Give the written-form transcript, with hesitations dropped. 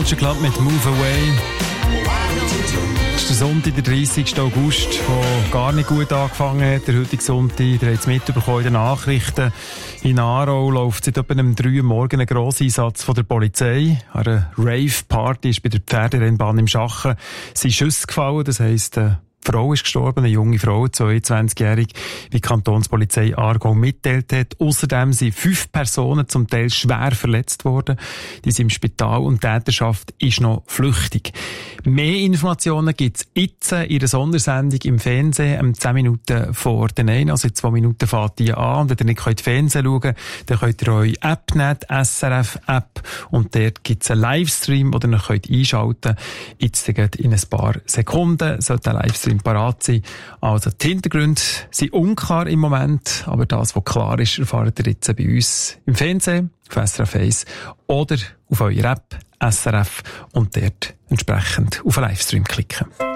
Culture Club mit Move Away. Es ist der Sonntag, der 30. August, der gar nicht gut angefangen hat. Der heutige Sonntag, ihr habt es mitbekommen in den Nachrichten. In Aarau läuft seit etwa 3 Uhr morgens ein Grosseinsatz von der Polizei. An einer Rave-Party ist bei der Pferderennbahn im Schachen sind Schüsse gefallen. Das heisst, die Frau ist gestorben, eine junge Frau, 22-jährig, wie die Kantonspolizei Aargau mitteilt hat. Außerdem sind 5 Personen zum Teil schwer verletzt worden. Die sind im Spital und die Täterschaft ist noch flüchtig. Mehr Informationen gibt es jetzt in der Sondersendung im Fernsehen, 10 Minuten vor den 1, also in 2 Minuten fährt die an. Und wenn ihr nicht Fernsehen schauen könnt, dann könnt ihr eure App nehmen, die SRF-App, und dort gibt es einen Livestream, den ihr könnt einschalten könnt. Jetzt in ein paar Sekunden sollte der Livestream parat sein. Also die Hintergründe sind unklar im Moment, aber das, was klar ist, erfahrt ihr jetzt bei uns im Fernsehen, auf SRF 1 oder auf eurer App SRF und dort entsprechend auf einen Livestream klicken.